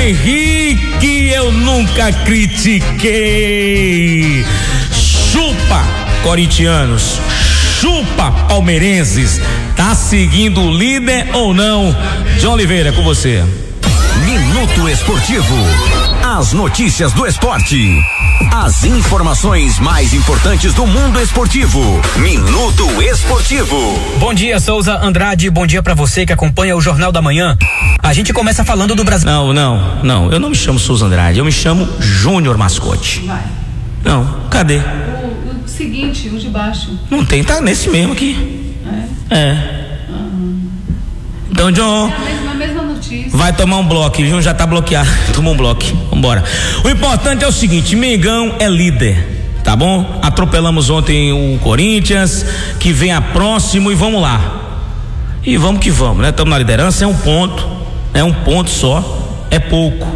Henrique, eu nunca critiquei. Chupa, corintianos. Chupa, palmeirenses. Tá seguindo o líder ou não? John Oliveira, com você. Minuto Esportivo. As notícias do esporte. As informações mais importantes do mundo esportivo. Minuto Esportivo. Bom dia, Souza Andrade. Bom dia pra você que acompanha o Jornal da Manhã. A gente começa falando do Brasil. Não. Eu não me chamo Souza Andrade. Eu me chamo Júnior Mascote. Vai. Não, cadê? O seguinte, o de baixo. Não tem, tá nesse mesmo aqui. É. Então, John. A mesma notícia. Vai tomar um bloco, o João já tá bloqueado. Toma um bloco, vambora. O importante é o seguinte: Mengão é líder, tá bom? Atropelamos ontem o Corinthians, que vem a próximo e vamos lá. E vamos que vamos, né? Estamos na liderança, é um ponto só, é pouco,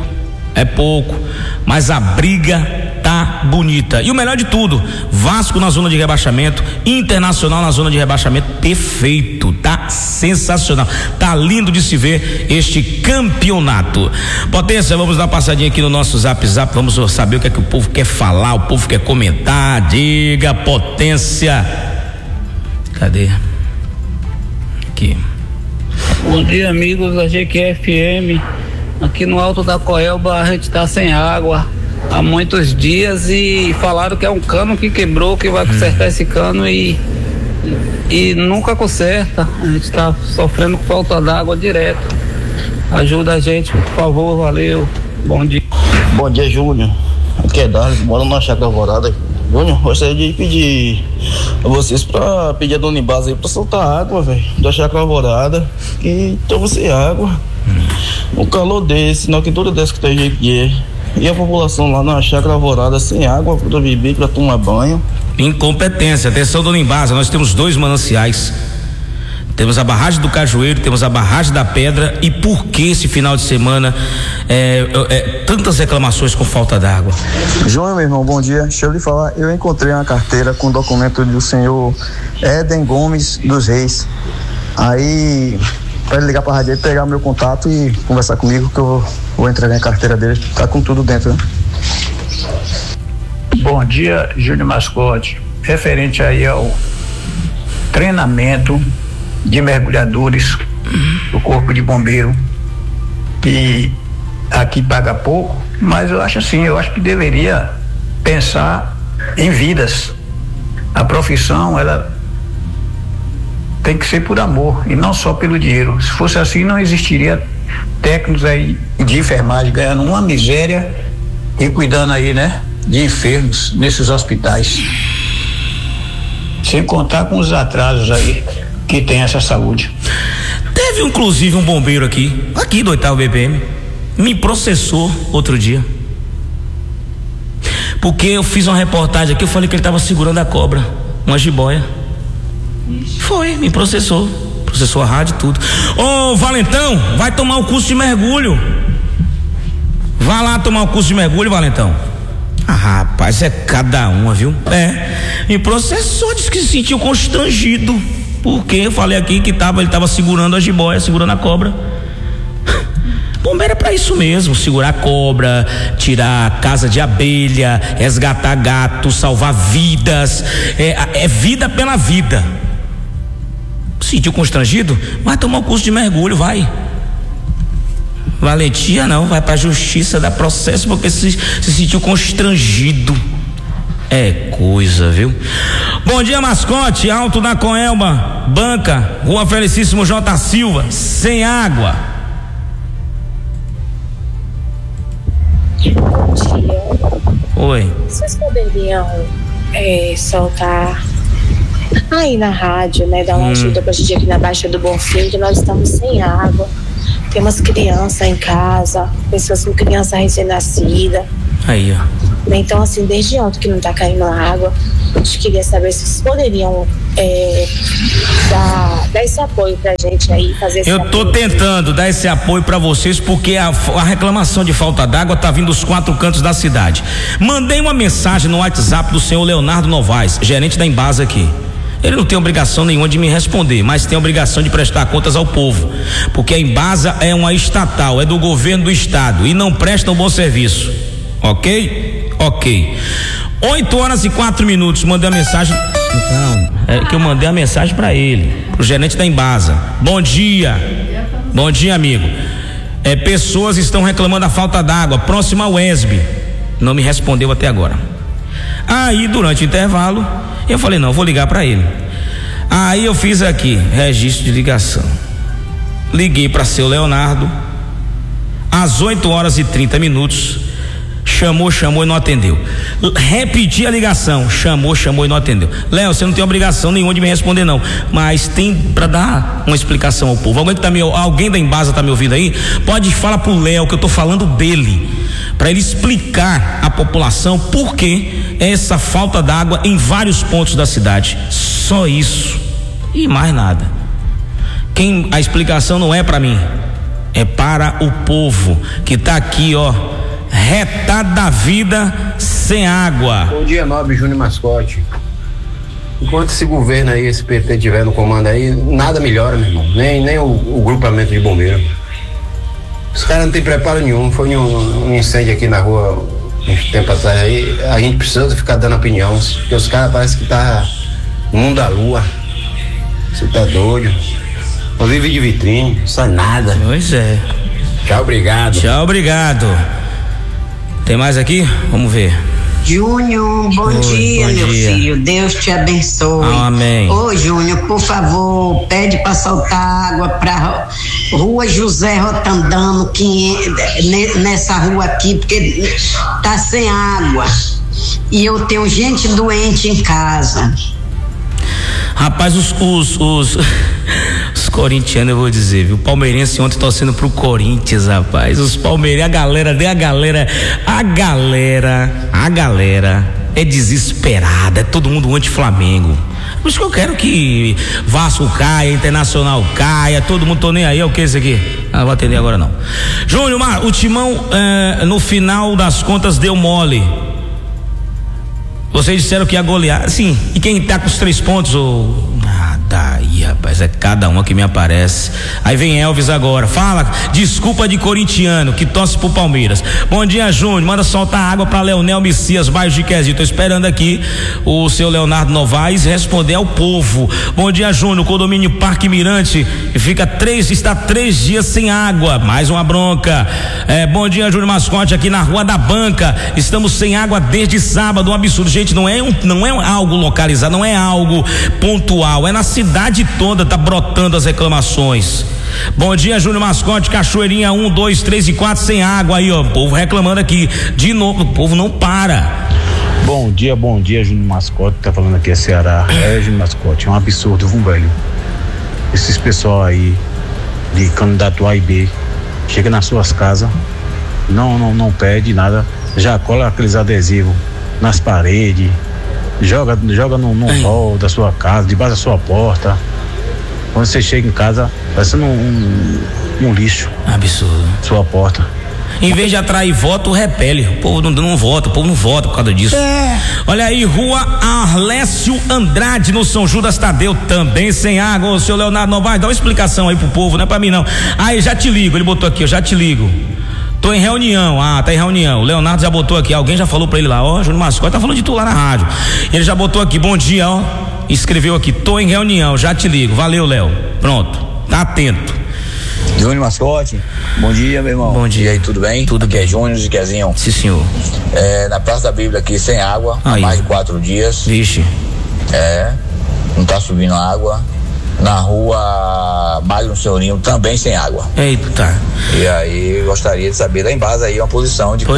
mas a briga tá bonita. E o melhor de tudo, Vasco na zona de rebaixamento, Internacional na zona de rebaixamento, perfeito, tá sensacional, tá lindo de se ver este campeonato. Potência, vamos dar uma passadinha aqui no nosso Zap, vamos saber o que é que o povo quer falar, o povo quer comentar. Diga, Potência. Cadê? Aqui. Bom dia, amigos da GQFM. Aqui no Alto da Coelba a gente tá sem água há muitos dias e falaram que é um cano que quebrou, que vai consertar esse cano e nunca conserta. A gente tá sofrendo com falta d'água direto. Ajuda a gente, por favor, valeu. Bom dia. Bom dia, Júnior. Aqui é Darlis, moro na Chácara Alvorada. Júnior, gostaria de pedir a vocês pra pedir a dona Ibasa aí pra soltar água, velho, da Chácara Alvorada, que estamos sem água. Um calor desse, na quintura dessa que tá aí que é. E a população lá na Chácara Alvorada sem água para beber, para tomar banho. Incompetência. Atenção, dona Embasa, nós temos 2 mananciais. Temos a barragem do Cajueiro, temos a barragem da Pedra. E por que esse final de semana tantas reclamações com falta d'água? João, meu irmão, bom dia. Deixa eu lhe falar, eu encontrei uma carteira com documento do senhor Éden Gomes dos Reis. Aí, para ele ligar para a rádio e pegar meu contato e conversar comigo, que eu vou entregar a carteira dele, tá com tudo dentro, né? Bom dia, Júnior Mascote. Referente aí ao treinamento de mergulhadores do Corpo de Bombeiro, e aqui paga pouco, mas eu acho que deveria pensar em vidas. A profissão, ela tem que ser por amor e não só pelo dinheiro. Se fosse assim, não existiria técnicos aí de enfermagem ganhando uma miséria e cuidando aí, né, de enfermos nesses hospitais, sem contar com os atrasos aí que tem essa saúde. Teve inclusive um bombeiro aqui do 8º BPM, me processou outro dia, porque eu fiz uma reportagem aqui, eu falei que ele estava segurando a cobra, uma jiboia. Foi, me processou a rádio e tudo. Ô, Valentão, vai tomar o curso de mergulho. Vai lá tomar o curso de mergulho, Valentão. Ah, rapaz, é cada uma, viu? Me processou, disse que se sentiu constrangido, porque eu falei aqui que ele tava segurando a jiboia, segurando a cobra. Bombeiro é pra isso mesmo, segurar a cobra, tirar casa de abelha, resgatar gato, salvar vidas, é vida pela vida. Sentiu constrangido? Vai tomar o curso de mergulho, vai. Valentia não, vai pra justiça, dá processo porque se sentiu constrangido. É coisa, viu? Bom dia, Mascote, Alto da Coelba, Banca, Rua Felicíssimo J. Silva, sem água. Bom dia. Oi. Vocês poderiam soltar aí na rádio, né, dar uma ajuda pra gente aqui na Baixa do Bonfim, que nós estamos sem água. Temos crianças em casa, pessoas com criança recém-nascida. Aí, ó. Então, assim, desde ontem que não tá caindo água, a gente queria saber se vocês poderiam dar esse apoio pra gente aí, fazer esse Eu tô tentando dar esse apoio pra vocês, porque a reclamação de falta d'água tá vindo dos 4 cantos da cidade. Mandei uma mensagem no WhatsApp do senhor Leonardo Novaes, gerente da Embasa aqui. Ele não tem obrigação nenhuma de me responder, mas tem obrigação de prestar contas ao povo, porque a Embasa é uma estatal, é do governo do estado e não presta um bom serviço. Ok? Ok. 8h04. Mandei a mensagem. Não, é que eu mandei a mensagem para ele, pro gerente da Embasa. Bom dia. Bom dia, amigo. Pessoas estão reclamando da falta d'água próxima ao ESB. Não me respondeu até agora. Aí, durante o intervalo, eu falei, não, vou ligar para ele. Aí eu fiz aqui, registro de ligação. Liguei para seu Leonardo, às 8h30. Chamou e não atendeu. Repeti a ligação, chamou e não atendeu. Léo, você não tem obrigação nenhuma de me responder não, mas tem para dar uma explicação ao povo. Alguém da Embasa tá me ouvindo aí? Pode falar pro Léo que eu tô falando dele, para ele explicar à população por que essa falta d'água em vários pontos da cidade. Só isso e mais nada. A explicação não é para mim, é para o povo que tá aqui, ó, retado da vida, sem água. Bom dia, Nobre Júnior Mascote. Enquanto esse governo aí, esse PT tiver no comando aí, nada melhora, meu irmão. Nem o grupamento de bombeiro. Os caras não tem preparo nenhum. Foi um incêndio aqui na rua uns tempos atrás aí. A gente precisa ficar dando opinião, porque os caras parecem que tá no mundo da lua. Você tá doido? Não vive de vitrine, não sai nada. Pois é. Tchau, obrigado. Tchau, obrigado. Tem mais aqui? Vamos ver. Júnior, bom dia, meu filho. Deus te abençoe. Amém. Ô, Júnior, por favor, pede para soltar água para Rua José Rotandano, nessa rua aqui, porque tá sem água. E eu tenho gente doente em casa. Rapaz, os corintianos, eu vou dizer, viu? O palmeirense ontem torcendo pro Corinthians, rapaz. Os palmeirenses, a galera é desesperada, é todo mundo anti-Flamengo. Por isso que eu quero que Vasco caia, Internacional caia, todo mundo, tô nem aí, é o que isso aqui? Não vou atender agora não. Júnior, o Timão, no final das contas, deu mole. Vocês disseram que ia golear, sim, e quem tá com os 3 pontos, daí, rapaz, é cada uma que me aparece. Aí vem Elvis agora, fala, desculpa de corintiano que torce pro Palmeiras. Bom dia, Júnior, manda soltar água pra Leonel Messias, bairro de Quezinho. Tô esperando aqui o seu Leonardo Novaes responder ao povo. Bom dia, Júnior, condomínio Parque Mirante está 3 dias sem água, mais uma bronca. Bom dia, Júnior Mascote, aqui na Rua da Banca, estamos sem água desde sábado, um absurdo, gente, não é algo localizado, não é algo pontual, é na cidade toda, tá brotando as reclamações. Bom dia, Júnior Mascote, Cachoeirinha 1, 2, 3 e 4 sem água aí, ó, o povo reclamando aqui, de novo, o povo não para. Bom dia, Júnior Mascote, tá falando aqui é Ceará. Júnior Mascote, é um absurdo, velho. Esses pessoal aí de candidato A e B chega nas suas casas, não pede nada, já cola aqueles adesivos nas paredes, joga no hall da sua casa, debaixo da sua porta. Quando você chega em casa, parece um lixo. Absurdo. Sua porta. Em vez de atrair voto, repele. O povo não vota por causa disso. Olha aí, Rua Arlécio Andrade, no São Judas Tadeu, também sem água. O seu Leonardo Novaes, dá uma explicação aí pro povo, não é pra mim não. Aí, já te ligo, ele botou aqui, eu já te ligo. Tô em reunião, tá em reunião. O Leonardo já botou aqui, alguém já falou pra ele lá, ó, Júnior Mascote tá falando de tu lá na rádio. Ele já botou aqui, bom dia, ó. Escreveu aqui, tô em reunião, já te ligo. Valeu, Léo. Pronto, tá atento. Júnior Mascote, bom dia, meu irmão. Bom dia. E aí, tudo bem? Tudo aqui bem. É Júnior de Quezinho. Sim, senhor. Na Praça da Bíblia aqui, sem água, há aí. mais de 4 dias. Vixe. Não tá subindo água. Na Rua Magno Senhorinho, também sem água. Eita. E aí, gostaria de saber da Embasa aí uma posição de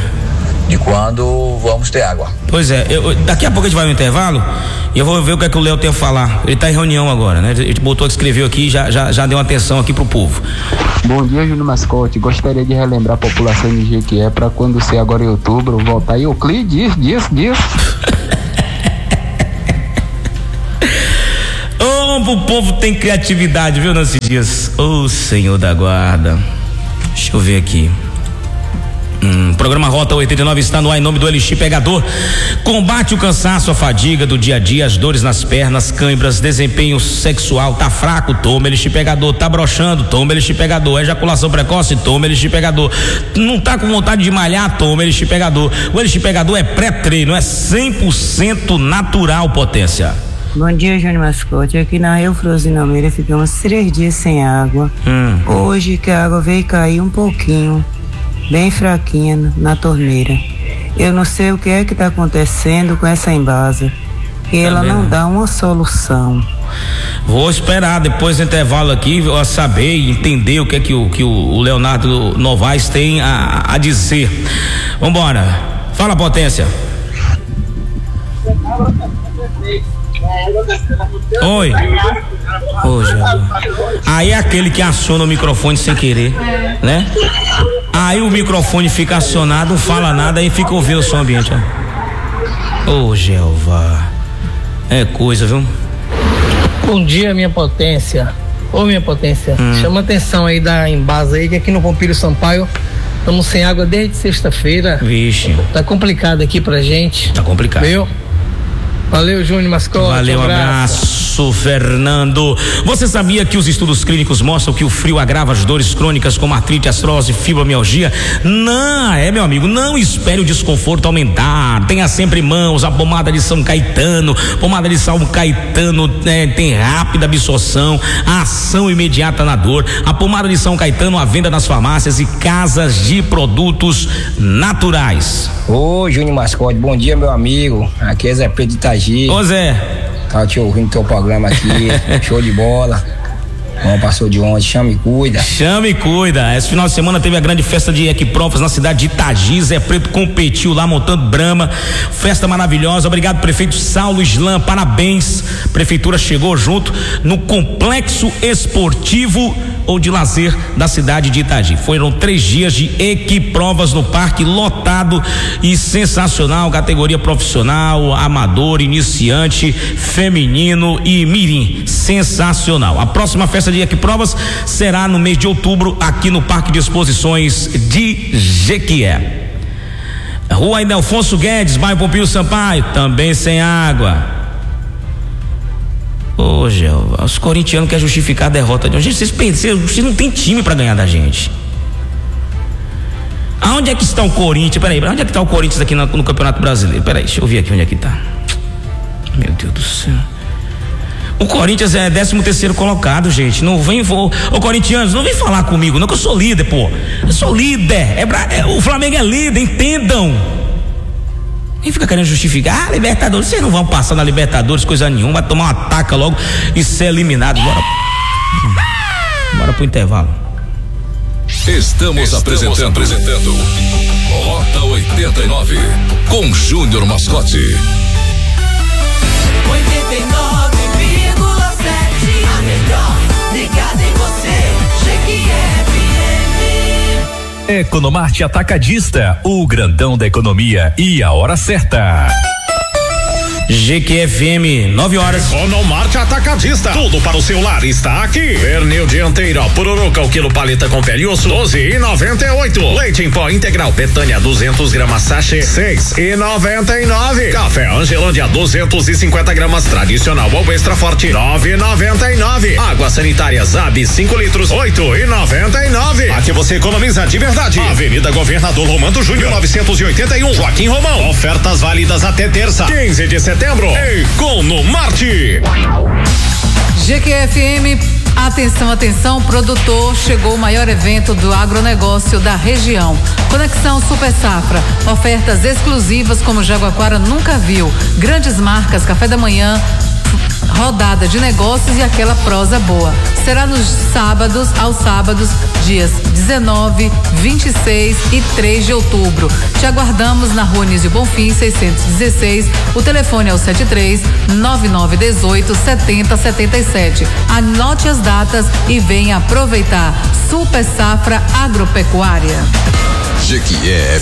quando vamos ter água. Pois é, daqui a pouco a gente vai no intervalo e eu vou ver o que é que o Léo tem a falar. Ele tá em reunião agora, né? Ele botou que escreveu aqui, já deu uma atenção aqui pro povo. Bom dia, Júnior Mascote. Gostaria de relembrar a população de Jequié para quando ser agora em outubro, voltar em Euclides, dias. O povo tem criatividade, viu, nesses dias? Ô, Senhor da guarda. Deixa eu ver aqui. programa Rota 89 está no ar em nome do Elixir Pegador. Combate o cansaço, a fadiga do dia a dia, as dores nas pernas, câimbras, desempenho sexual, tá fraco, toma Elixir Pegador, tá broxando, toma Elixir Pegador, ejaculação precoce, toma Elixir Pegador, não tá com vontade de malhar, toma Elixir Pegador. O Elixir Pegador é pré-treino, é 100% natural, potência. Bom dia, Júnior Mascote. Aqui na Eufrosinameira ficamos 3 dias sem água. Hoje que a água veio cair um pouquinho, bem fraquinha na torneira. Eu não sei o que é que está acontecendo com essa embasa, que ela não dá uma solução. Vou esperar depois do intervalo aqui a saber e entender o que é que o Leonardo Novaes tem a dizer. Vambora. Fala, potência. Oi. Hoje. Aí é aquele que aciona o microfone sem querer, né? Aí o microfone fica acionado, não fala nada, aí fica ouvindo o som ambiente. Ô, Jeová. É coisa, viu? Bom dia, minha potência. Ô, minha potência, chama atenção aí da embasa aí, que aqui no Pompílio Sampaio estamos sem água desde sexta-feira. Vixe. Tá complicado aqui pra gente. Tá complicado. Viu? Valeu, Júnior Mascote. Valeu, abraço, Fernando. Você sabia que os estudos clínicos mostram que o frio agrava as dores crônicas como artrite, artrose, fibromialgia? Não, meu amigo, não espere o desconforto aumentar. Tenha sempre em mãos a pomada de São Caetano. Pomada de São Caetano tem rápida absorção, ação imediata na dor. A pomada de São Caetano à venda nas farmácias e casas de produtos naturais. Ô, Júnior Mascote, bom dia, meu amigo. Aqui é Zé Pedro de Itagi. Ô, Zé. Tava te ouvindo teu programa aqui, show de bola. Bom, passou de ontem, chama e cuida. Chama e cuida. Esse final de semana teve a grande festa de Equiprovas na cidade de Itagi. Zé Preto competiu lá montando Brahma. Festa maravilhosa. Obrigado, prefeito Saulo Islam. Parabéns. Prefeitura chegou junto no complexo esportivo ou de lazer da cidade de Itagi. Foram 3 dias de Equiprovas no parque, lotado e sensacional. Categoria profissional, amador, iniciante, feminino e mirim. Sensacional. A próxima festa de Equiprovas será no mês de outubro aqui no Parque de Exposições de Jequié. Rua Idelfonso Guedes, bairro Pompílio Sampaio, também sem água. Ô, Jeová, os corintianos querem justificar a derrota de hoje. Vocês não tem time pra ganhar da gente. Aonde é que está o Corinthians? Peraí, onde é que está o Corinthians aqui no Campeonato Brasileiro? Peraí, deixa eu ver aqui onde é que tá. Meu Deus do céu. O Corinthians é 13º colocado, gente. Não vem, ô corintianos, não vem falar comigo, não, que eu sou líder, pô. Eu sou líder. O Flamengo é líder, entendam. Quem fica querendo justificar? Libertadores, vocês não vão passar na Libertadores, coisa nenhuma. Vai tomar uma taca logo e ser eliminado. Bora pro intervalo. Estamos apresentando Rota 89 com Júnior Mascote. 89,7, a melhor ligada em você, GQFM. Economarte Atacadista, o grandão da economia e a hora certa. GQFM, 9 horas. Economarte Atacadista, tudo para o celular está aqui. Pernil dianteiro, Pururuca, o quilo paleta com pele e osso, 12,98. Leite em pó integral Betânia, 200 gramas sachê, 6,99. Café Angelândia, 250 gramas tradicional ou extra forte, 9,99. Água sanitária Zab, 5 litros, 8,99. Aqui você economiza de verdade. Avenida Governador Romano Júnior, 981, Joaquim Romão. Ofertas válidas até terça, 15 de setembro. Economarte. GQFM, atenção, produtor, chegou o maior evento do agronegócio da região. Conexão Super Safra, ofertas exclusivas como Jaguaquara nunca viu, grandes marcas, café da manhã, rodada de negócios e aquela prosa boa. Será nos aos sábados, dias 19, 26 e 3 de outubro. Te aguardamos na Rua Nísio Bonfim, 616. O telefone é o 73-9918-7077. Anote as datas e venha aproveitar. Super Safra Agropecuária. GQFM.